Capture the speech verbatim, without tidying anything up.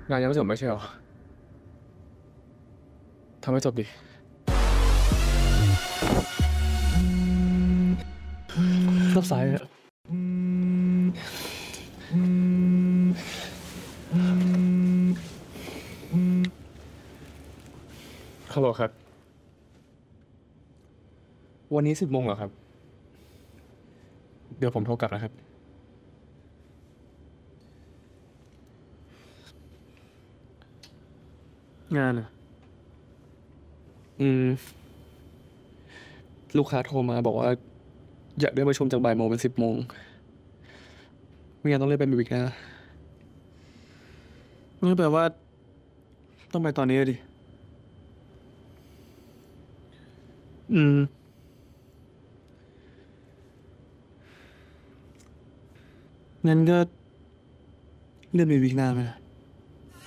งานยังไม่จบไม่ใช่หรอทำให้จบดิรับสายอะฮัลโหลครับ วันนี้สิบโมงเหรอครับ เดี๋ยวผมโทรกลับนะครับ งานอ่ะ อืม ลูกค้าโทรมาบอกว่า อยากได้ประชุมจากบ่ายโมงเป็นสิบโมงไม่งั้นต้องเลื่อนเป็นวีคหน้านั่นแปลว่า ต้องไปตอนนี้ดิ อืม งั้นก็เลื่อนเป็นวีคหน้าไหมล่ะ